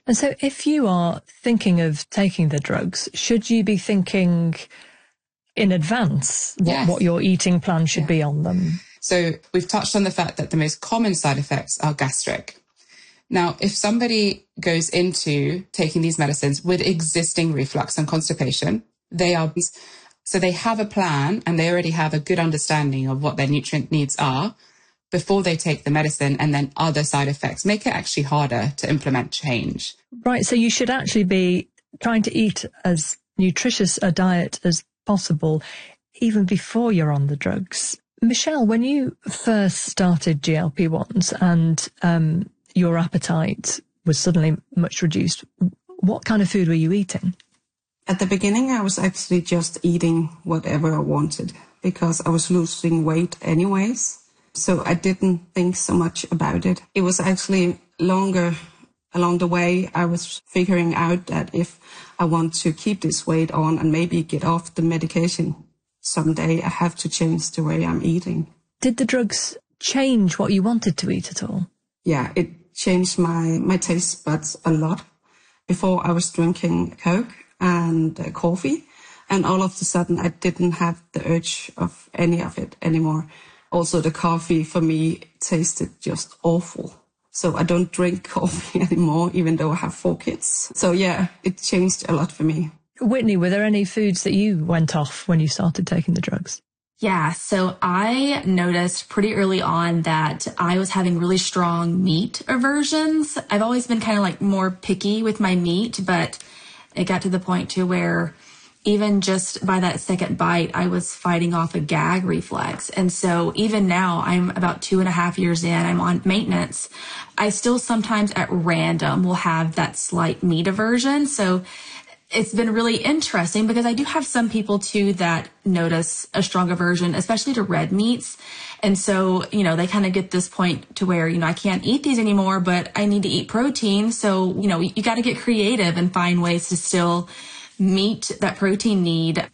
And so if you are thinking of taking the drugs, should you be thinking in advance what your eating plan should be on them? So we've touched on the fact that the most common side effects are gastric. Now, if somebody goes into taking these medicines with existing reflux and constipation, they have a plan and they already have a good understanding of what their nutrient needs are before they take the medicine, and then other side effects make it actually harder to implement change. Right. So you should actually be trying to eat as nutritious a diet as possible even before you're on the drugs. Michelle, when you first started GLP-1s and your appetite was suddenly much reduced, what kind of food were you eating? At the beginning, I was actually just eating whatever I wanted because I was losing weight anyways. So I didn't think so much about it. It was actually longer along the way. I was figuring out that if I want to keep this weight on and maybe get off the medication someday, I have to change the way I'm eating. Did the drugs change what you wanted to eat at all? Yeah, it changed my taste buds a lot. Before I was drinking Coke and coffee, and all of a sudden I didn't have the urge of any of it anymore. Also, the coffee for me tasted just awful. So I don't drink coffee anymore, even though I have 4 kids. So yeah, it changed a lot for me. Whitney, were there any foods that you went off when you started taking the drugs? Yeah, so I noticed pretty early on that I was having really strong meat aversions. I've always been kind of like more picky with my meat, but it got to the point to where even just by that second bite, I was fighting off a gag reflex. And so even now, I'm about 2.5 years in, I'm on maintenance. I still sometimes at random will have that slight meat aversion. So it's been really interesting because I do have some people too that notice a strong aversion, especially to red meats. And so, they kind of get this point to where, I can't eat these anymore, but I need to eat protein. So, you got to get creative and find ways to still meet that protein need.